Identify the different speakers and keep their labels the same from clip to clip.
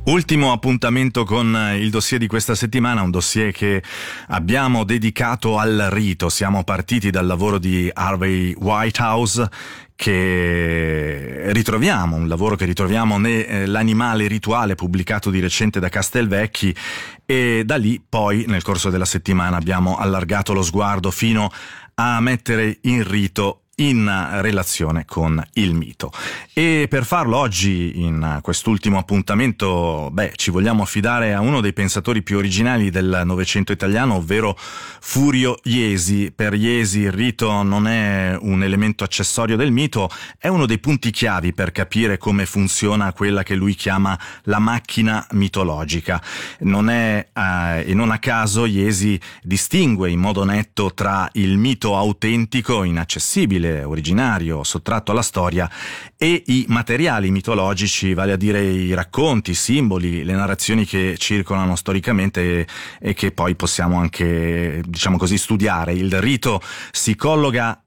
Speaker 1: Ultimo appuntamento con il dossier di questa settimana, un dossier che abbiamo dedicato al rito. Siamo partiti dal lavoro di Harvey Whitehouse, che ritroviamo, un lavoro che ritroviamo nell'Animale rituale, pubblicato di recente da Castelvecchi, e da lì poi nel corso della settimana abbiamo allargato lo sguardo fino a mettere in rito in relazione con il mito. E per farlo oggi, in quest'ultimo appuntamento, ci vogliamo affidare a uno dei pensatori più originali del Novecento italiano, ovvero Furio Jesi. Per Jesi il rito non è un elemento accessorio del mito, è uno dei punti chiavi per capire come funziona quella che lui chiama la macchina mitologica. Non è e non a caso Jesi distingue in modo netto tra il mito autentico, inaccessibile, originario, sottratto alla storia, e i materiali mitologici, vale a dire i racconti, i simboli, le narrazioni che circolano storicamente e che poi possiamo anche, diciamo così, studiare. Il rito si colloca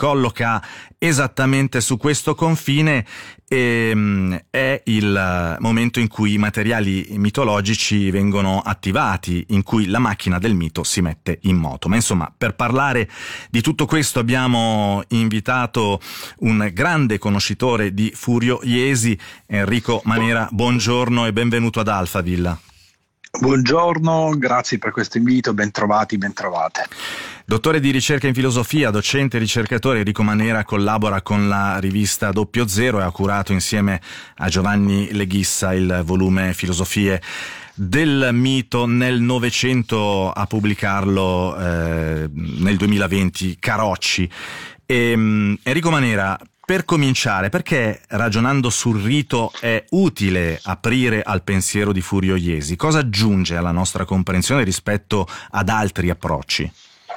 Speaker 1: esattamente su questo confine e è il momento in cui i materiali mitologici vengono attivati, in cui la macchina del mito si mette in moto. Ma insomma, per parlare di tutto questo abbiamo invitato un grande conoscitore di Furio Jesi, Enrico Manera. Buongiorno e benvenuto ad Alphaville.
Speaker 2: Buongiorno, grazie per questo invito, bentrovati, bentrovate.
Speaker 1: Dottore di ricerca in filosofia, docente e ricercatore, Enrico Manera collabora con la rivista Doppio Zero e ha curato insieme a Giovanni Leghissa il volume Filosofie del mito. Nel Novecento a pubblicarlo nel 2020 Carocci. Enrico Manera, per cominciare, perché ragionando sul rito è utile aprire al pensiero di Furio Jesi? Cosa aggiunge alla nostra comprensione rispetto ad altri approcci?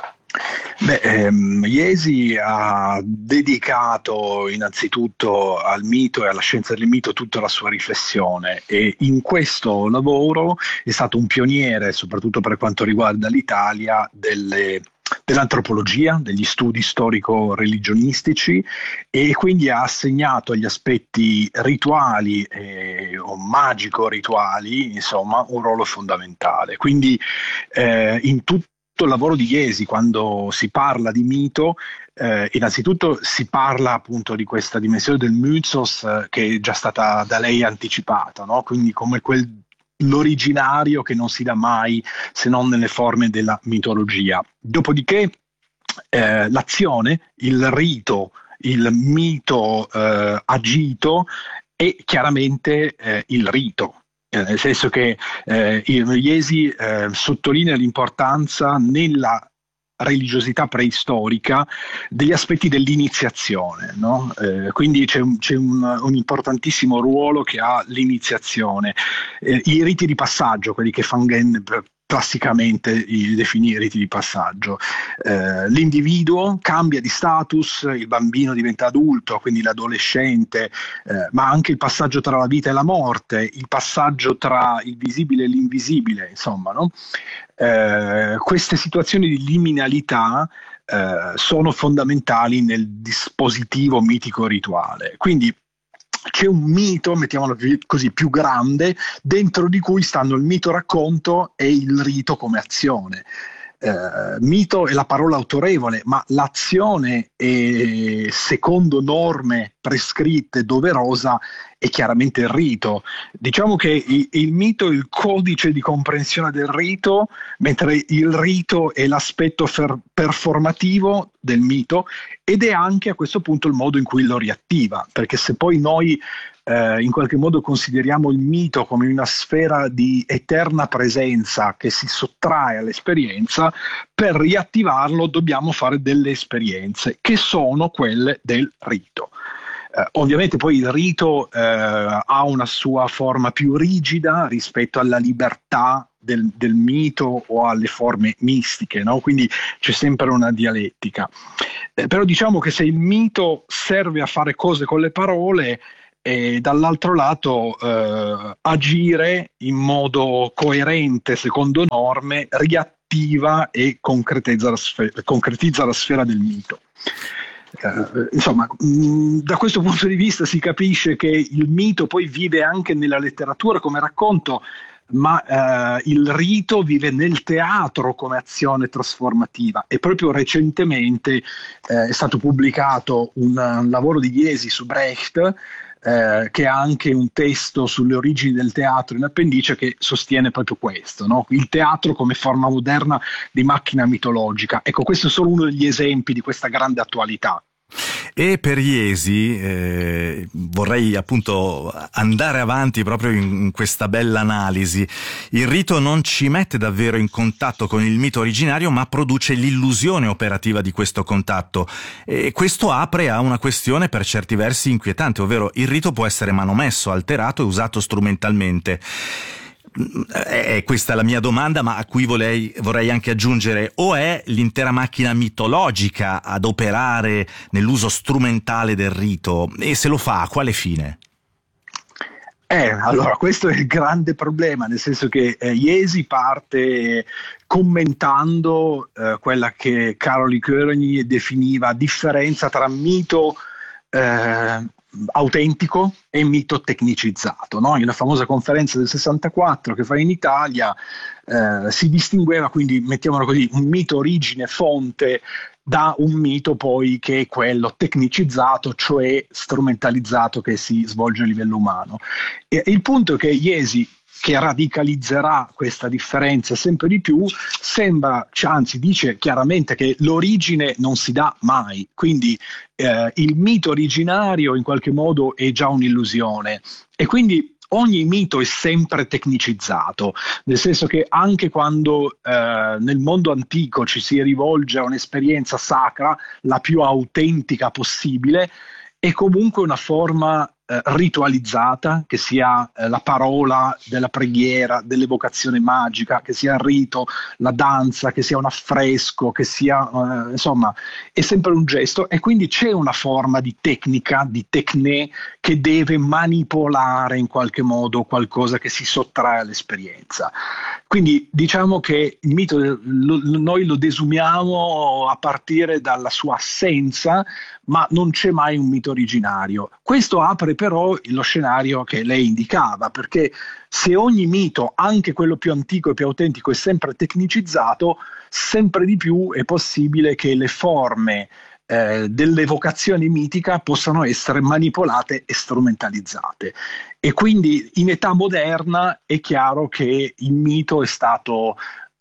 Speaker 2: Jesi ha dedicato innanzitutto al mito e alla scienza del mito tutta la sua riflessione, e in questo lavoro è stato un pioniere, soprattutto per quanto riguarda l'Italia, dell'antropologia, degli studi storico-religionistici, e quindi ha assegnato agli aspetti rituali o magico-rituali, insomma, un ruolo fondamentale. Quindi in tutto il lavoro di Jesi, quando si parla di mito, innanzitutto si parla appunto di questa dimensione del mythos che è già stata da lei anticipata, no? Quindi come l'originario che non si dà mai se non nelle forme della mitologia. Dopodiché l'azione, il rito, il mito agito è chiaramente il rito. Nel senso che Jesi sottolinea l'importanza nella religiosità preistorica degli aspetti dell'iniziazione, no? Quindi c'è un importantissimo ruolo che ha l'iniziazione. I riti di passaggio, quelli che Fangen classicamente definì riti di passaggio. L'individuo cambia di status, il bambino diventa adulto, quindi l'adolescente, ma anche il passaggio tra la vita e la morte, il passaggio tra il visibile e l'invisibile, insomma, no? Queste situazioni di liminalità sono fondamentali nel dispositivo mitico rituale. Quindi c'è un mito, mettiamolo così, più grande, dentro di cui stanno il mito racconto e il rito come azione. Mito è la parola autorevole, ma l'azione secondo norme prescritte, doverosa, è chiaramente il rito. Diciamo che il mito è il codice di comprensione del rito, mentre il rito è l'aspetto performativo del mito, ed è anche a questo punto il modo in cui lo riattiva, perché se poi noi in qualche modo consideriamo il mito come una sfera di eterna presenza che si sottrae all'esperienza, per riattivarlo dobbiamo fare delle esperienze che sono quelle del rito. Ovviamente poi il rito ha una sua forma più rigida rispetto alla libertà del mito o alle forme mistiche, no? Quindi c'è sempre una dialettica. Però diciamo che se il mito serve a fare cose con le parole, e dall'altro lato agire in modo coerente secondo norme riattiva e concretizza la sfera del mito. Insomma, da questo punto di vista si capisce che il mito poi vive anche nella letteratura come racconto, ma il rito vive nel teatro come azione trasformativa. E proprio recentemente è stato pubblicato un lavoro di Jesi su Brecht, che ha anche un testo sulle origini del teatro in appendice, che sostiene proprio questo, no? Il teatro come forma moderna di macchina mitologica. Ecco, questo è solo uno degli esempi di questa grande attualità.
Speaker 1: E per Jesi vorrei appunto andare avanti proprio in questa bella analisi. Il rito non ci mette davvero in contatto con il mito originario, ma produce l'illusione operativa di questo contatto, e questo apre a una questione per certi versi inquietante, ovvero il rito può essere manomesso, alterato e usato strumentalmente. Questa è la mia domanda, ma a cui vorrei anche aggiungere: o è l'intera macchina mitologica ad operare nell'uso strumentale del rito, e se lo fa a quale fine?
Speaker 2: Allora, questo è il grande problema, nel senso che Jesi parte commentando quella che Károly Kőröny definiva differenza tra mito autentico e mito tecnicizzato, no? In una famosa conferenza del 64 che fa in Italia si distingueva, quindi mettiamolo così, un mito origine fonte da un mito poi che è quello tecnicizzato, cioè strumentalizzato, che si svolge a livello umano. E il punto è che Jesi, che radicalizzerà questa differenza sempre di più, anzi dice chiaramente che l'origine non si dà mai, quindi il mito originario in qualche modo è già un'illusione, e quindi ogni mito è sempre tecnicizzato, nel senso che anche quando nel mondo antico ci si rivolge a un'esperienza sacra, la più autentica possibile, è comunque una forma ritualizzata, che sia la parola della preghiera, dell'evocazione magica, che sia il rito, la danza, che sia un affresco, che sia insomma, è sempre un gesto, e quindi c'è una forma di tecnica, di tecné, che deve manipolare in qualche modo qualcosa che si sottrae all'esperienza. Quindi diciamo che il mito noi lo desumiamo a partire dalla sua assenza, ma non c'è mai un mito originario. Questo apre però lo scenario che lei indicava, perché se ogni mito, anche quello più antico e più autentico, è sempre tecnicizzato, sempre di più è possibile che le forme dell'evocazione mitica possano essere manipolate e strumentalizzate. E quindi in età moderna è chiaro che il mito è stato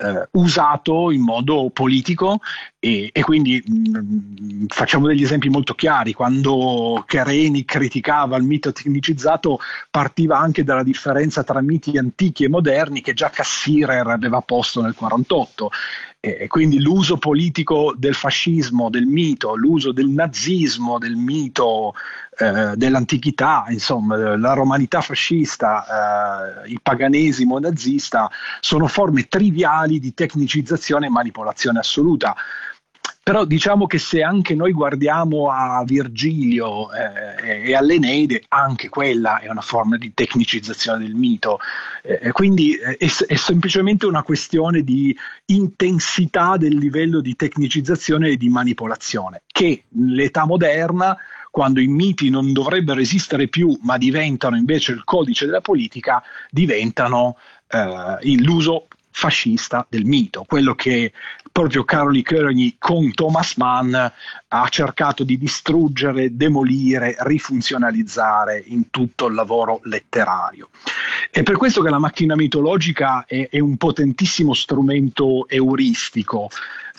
Speaker 2: usato in modo politico, e quindi facciamo degli esempi molto chiari. Quando Kerényi criticava il mito tecnicizzato, partiva anche dalla differenza tra miti antichi e moderni che già Cassirer aveva posto nel 48, e quindi l'uso politico del fascismo, del mito, l'uso del nazismo, del mito dell'antichità, insomma la romanità fascista, il paganesimo nazista, sono forme triviali di tecnicizzazione e manipolazione assoluta. Però diciamo che se anche noi guardiamo a Virgilio e all'Eneide, anche quella è una forma di tecnicizzazione del mito. Quindi è semplicemente una questione di intensità del livello di tecnicizzazione e di manipolazione, che nell'età moderna, quando i miti non dovrebbero esistere più, ma diventano invece il codice della politica, diventano l'uso fascista del mito, quello che proprio Károly Kőröny con Thomas Mann ha cercato di distruggere, demolire, rifunzionalizzare in tutto il lavoro letterario. È per questo che la macchina mitologica è un potentissimo strumento euristico.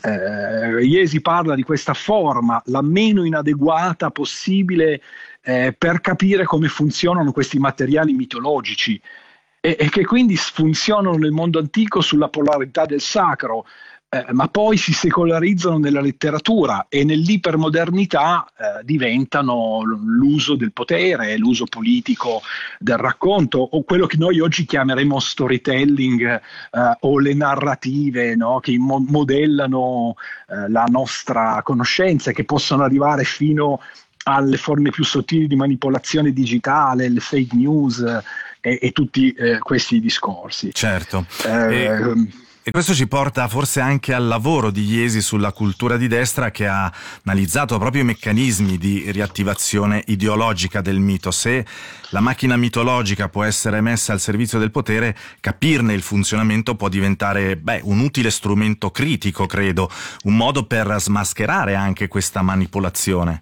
Speaker 2: Jesi parla di questa forma, la meno inadeguata possibile, per capire come funzionano questi materiali mitologici, e che quindi funzionano nel mondo antico sulla polarità del sacro, ma poi si secolarizzano nella letteratura e nell'ipermodernità diventano l'uso del potere, l'uso politico del racconto, o quello che noi oggi chiameremo storytelling, o le narrative, no? Che modellano la nostra conoscenza e che possono arrivare fino alle forme più sottili di manipolazione digitale, le fake news e tutti questi discorsi.
Speaker 1: Certo. E questo ci porta forse anche al lavoro di Jesi sulla cultura di destra, che ha analizzato proprio i meccanismi di riattivazione ideologica del mito. Se la macchina mitologica può essere messa al servizio del potere, capirne il funzionamento può diventare un utile strumento critico, credo, un modo per smascherare anche questa manipolazione.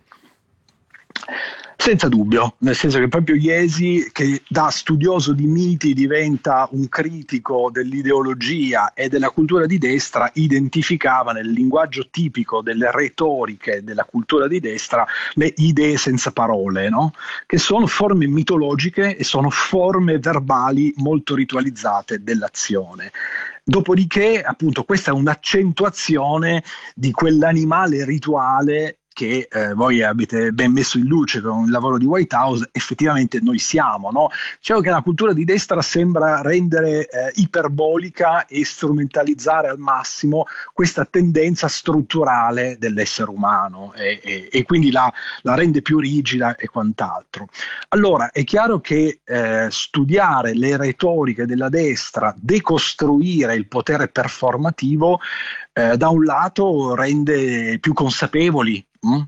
Speaker 2: Senza dubbio, nel senso che proprio Jesi, che da studioso di miti diventa un critico dell'ideologia e della cultura di destra, identificava nel linguaggio tipico delle retoriche della cultura di destra le idee senza parole, no? Che sono forme mitologiche e sono forme verbali molto ritualizzate dell'azione. Dopodiché, appunto, questa è un'accentuazione di quell'animale rituale che voi avete ben messo in luce con il lavoro di Whitehouse. Effettivamente noi siamo, no? Diciamo che la cultura di destra sembra rendere iperbolica e strumentalizzare al massimo questa tendenza strutturale dell'essere umano e quindi la rende più rigida e quant'altro. Allora, è chiaro che studiare le retoriche della destra, decostruire il potere performativo, da un lato rende più consapevoli,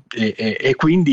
Speaker 2: e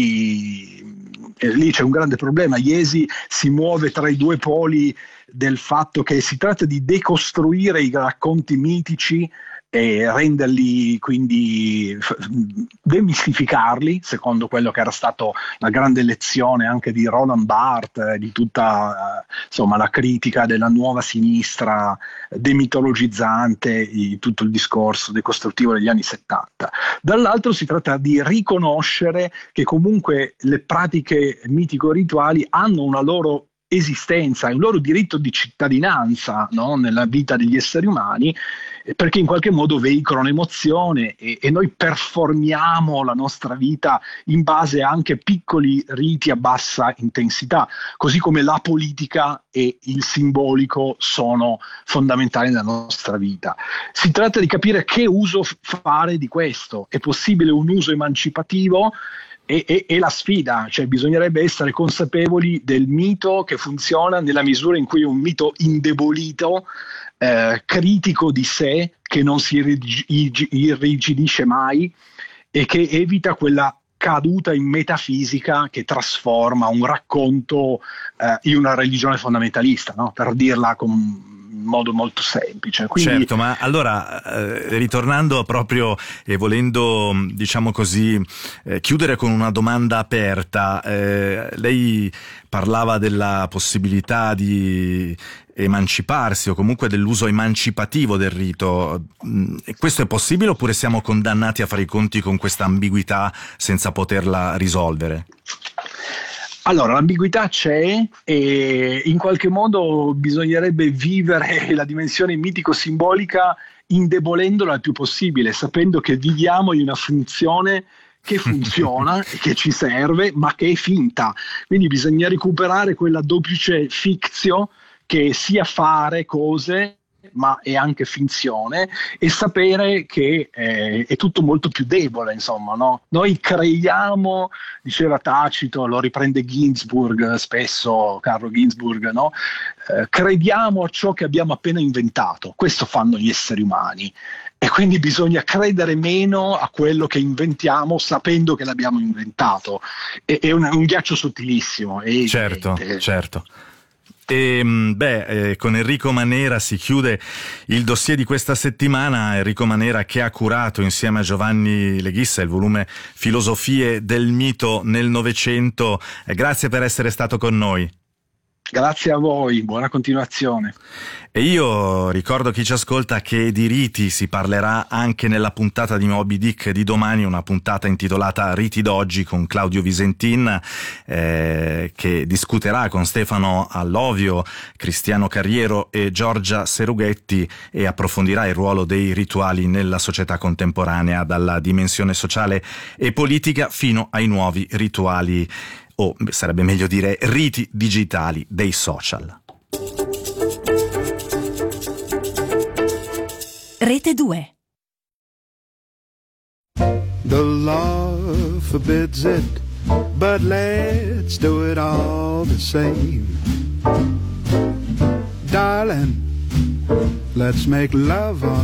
Speaker 2: quindi lì c'è un grande problema. Jesi si muove tra i due poli del fatto che si tratta di decostruire i racconti mitici e renderli, quindi demistificarli, secondo quello che era stato la grande lezione anche di Roland Barthes, di tutta la critica della nuova sinistra demitologizzante, di tutto il discorso decostruttivo degli anni 70. Dall'altro si tratta di riconoscere che comunque le pratiche mitico-rituali hanno una loro esistenza, un loro diritto di cittadinanza, no? Nella vita degli esseri umani, perché in qualche modo veicolano emozione e noi performiamo la nostra vita in base anche a piccoli riti a bassa intensità, così come la politica e il simbolico sono fondamentali nella nostra vita. Si tratta di capire che uso fare di questo. È possibile un uso emancipativo? E la sfida, cioè bisognerebbe essere consapevoli del mito che funziona nella misura in cui è un mito indebolito, critico di sé, che non si irrigidisce mai e che evita quella caduta in metafisica che trasforma un racconto in una religione fondamentalista, no? Per dirla con modo molto semplice. Quindi...
Speaker 1: Certo, ma allora ritornando proprio e volendo, diciamo così, chiudere con una domanda aperta, lei parlava della possibilità di emanciparsi o comunque dell'uso emancipativo del rito. Questo è possibile oppure siamo condannati a fare i conti con questa ambiguità senza poterla risolvere?
Speaker 2: Allora, l'ambiguità c'è e in qualche modo bisognerebbe vivere la dimensione mitico-simbolica indebolendola il più possibile, sapendo che viviamo in una funzione che funziona e che ci serve, ma che è finta. Quindi bisogna recuperare quella duplice fictio che sia fare cose, ma è anche finzione, e sapere che è tutto molto più debole, insomma, no? Noi creiamo, diceva Tacito, lo riprende Ginsburg spesso, Carlo Ginsburg, no? Crediamo a ciò che abbiamo appena inventato. Questo fanno gli esseri umani. E quindi bisogna credere meno a quello che inventiamo sapendo che l'abbiamo inventato. È un ghiaccio sottilissimo.
Speaker 1: Certo. E con Enrico Manera si chiude il dossier di questa settimana. Enrico Manera, che ha curato insieme a Giovanni Leghissa il volume Filosofie del mito nel Novecento. Grazie per essere stato con noi.
Speaker 2: Grazie a voi, buona continuazione.
Speaker 1: E io ricordo chi ci ascolta che di riti si parlerà anche nella puntata di Moby Dick di domani, una puntata intitolata Riti d'oggi con Claudio Visentin, che discuterà con Stefano Allovio, Cristiano Carriero e Giorgia Serughetti e approfondirà il ruolo dei rituali nella società contemporanea, dalla dimensione sociale e politica fino ai nuovi rituali, o sarebbe meglio dire riti digitali dei social.
Speaker 3: Rete 2.
Speaker 4: The law forbids it, but let's do it all the same. Darling, let's make love on